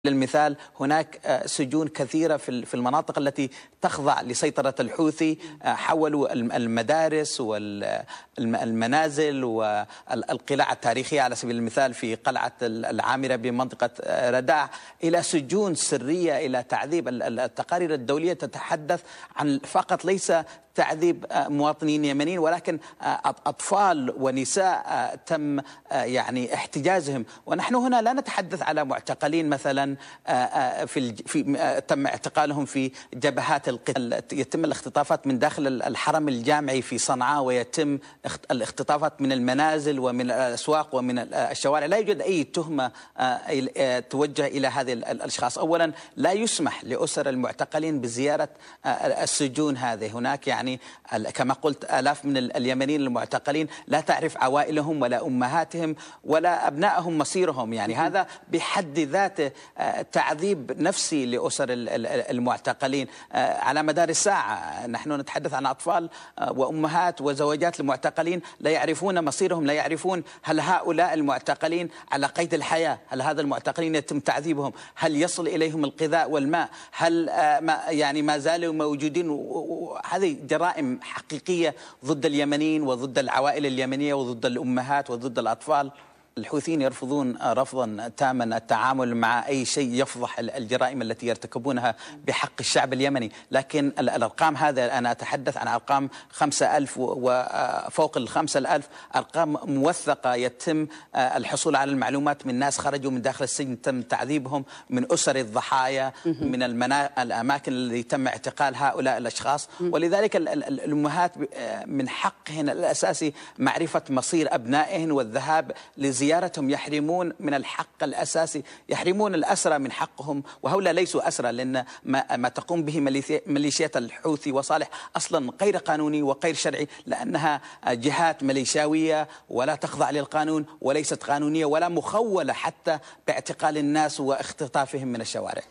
للمثال هناك سجون كثيرة في المناطق التي تخضع لسيطرة الحوثي. حولوا المدارس والمنازل والقلاع التاريخية على سبيل المثال في قلعة العامرة بمنطقة رداع إلى سجون سرية، إلى تعذيب. التقارير الدولية تتحدث عن فقط ليس تعذيب مواطنين يمنيين، ولكن أطفال ونساء تم يعني احتجازهم. ونحن هنا لا نتحدث على معتقلين مثلا تم اعتقالهم في جبهات القتال. يتم الاختطافات من داخل الحرم الجامعي في صنعاء، ويتم الاختطافات من المنازل ومن الأسواق ومن الشوارع. لا يوجد أي تهمة توجه إلى هذه الأشخاص. أولا لا يسمح لأسر المعتقلين بزيارة السجون هذه. هناك يعني كما قلت آلاف من اليمنيين المعتقلين لا تعرف عوائلهم ولا أمهاتهم ولا أبنائهم مصيرهم. يعني هذا بحد ذاته تعذيب نفسي لأسر المعتقلين على مدار الساعة. نحن نتحدث عن أطفال وأمهات وزوجات المعتقلين لا يعرفون مصيرهم، لا يعرفون هل هؤلاء المعتقلين على قيد الحياة، هل هذا المعتقلين يتم تعذيبهم، هل يصل إليهم الغذاء والماء، هل ما زالوا موجودين. هذه جرائم حقيقية ضد اليمنيين وضد العوائل اليمنية وضد الأمهات وضد الأطفال. الحوثيين يرفضون رفضا تاما التعامل مع أي شيء يفضح الجرائم التي يرتكبونها بحق الشعب اليمني. لكن الأرقام هذا أنا أتحدث عن أرقام 5000 وفوق 5000 أرقام موثقة. يتم الحصول على المعلومات من ناس خرجوا من داخل السجن تم تعذيبهم، من أسر الضحايا، من الأماكن التي تم اعتقال هؤلاء الأشخاص. ولذلك الأمهات من حقهن الأساسي معرفة مصير أبنائهن والذهاب زيارتهم. يحرمون من الحق الأساسي، يحرمون الأسرى من حقهم، وهؤلاء ليسوا أسرى، لأن ما تقوم به ميليشيات الحوثي وصالح أصلا غير قانوني وغير شرعي، لأنها جهات ميليشياوية ولا تخضع للقانون وليست قانونية ولا مخولة حتى باعتقال الناس واختطافهم من الشوارع.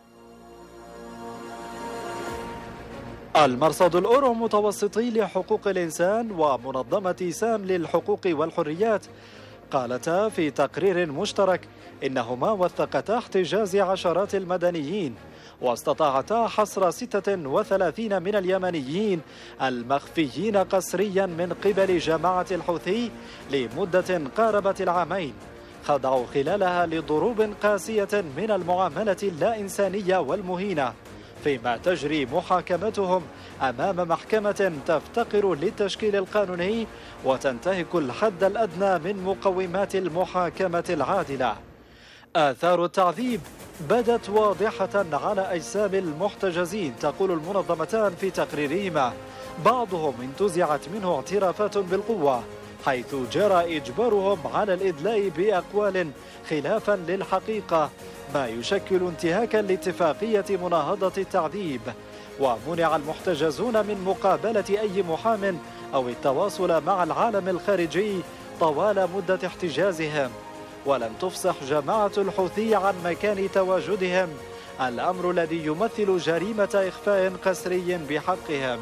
المرصد الأورو متوسطي لحقوق الإنسان ومنظمة سام للحقوق والحريات قالتا في تقرير مشترك إنهما وثقتا احتجاز عشرات المدنيين واستطاعتا حصر 36 من اليمنيين المخفيين قسريا من قبل جماعة الحوثي لمدة قاربت العامين، خضعوا خلالها لضروب قاسية من المعاملة اللا إنسانية والمهينة، فيما تجري محاكمتهم أمام محكمة تفتقر للتشكيل القانوني وتنتهك الحد الأدنى من مقومات المحاكمة العادلة. آثار التعذيب بدت واضحة على أجسام المحتجزين، تقول المنظمتان في تقريرهما. بعضهم انتزعت منه اعترافات بالقوة، حيث جرى إجبارهم على الإدلاء بأقوال خلافا للحقيقة، ما يشكل انتهاكا لاتفاقية مناهضة التعذيب. ومنع المحتجزون من مقابلة أي محام أو التواصل مع العالم الخارجي طوال مدة احتجازهم، ولم تفصح جماعة الحوثي عن مكان تواجدهم، الأمر الذي يمثل جريمة إخفاء قسري بحقهم.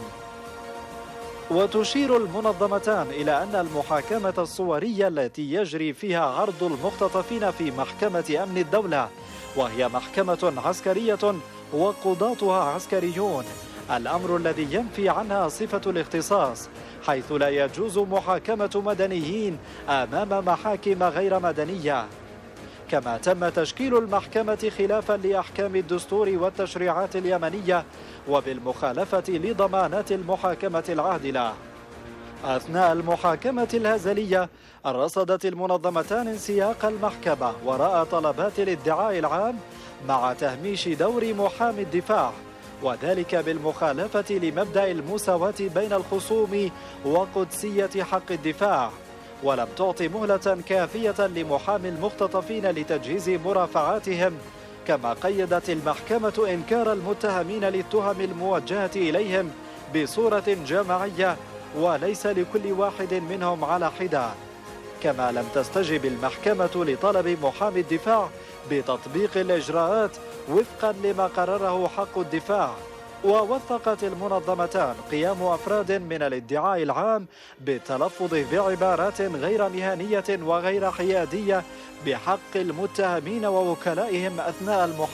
وتشير المنظمتان إلى أن المحاكمة الصورية التي يجري فيها عرض المختطفين في محكمة أمن الدولة، وهي محكمة عسكرية وقضاتها عسكريون، الأمر الذي ينفي عنها صفة الاختصاص، حيث لا يجوز محاكمة مدنيين أمام محاكم غير مدنية. كما تم تشكيل المحكمة خلافا لأحكام الدستور والتشريعات اليمنية وبالمخالفة لضمانات المحاكمة العادلة. أثناء المحاكمة الهزلية رصدت المنظمتان انسياق المحكمة وراء طلبات الادعاء العام مع تهميش دور محامي الدفاع، وذلك بالمخالفة لمبدأ المساواة بين الخصوم وقدسية حق الدفاع، ولم تعطي مهلة كافية لمحامي المختطفين لتجهيز مرافعاتهم. كما قيدت المحكمة إنكار المتهمين للتهم الموجهة إليهم بصورة جماعية وليس لكل واحد منهم على حدة. كما لم تستجب المحكمة لطلب محامي الدفاع بتطبيق الإجراءات وفقا لما قرره حق الدفاع، ووثقت المنظمتان قيام أفراد من الادعاء العام بالتلفظ بعبارات غير مهنية وغير حيادية بحق المتهمين ووكلائهم أثناء المحاكمة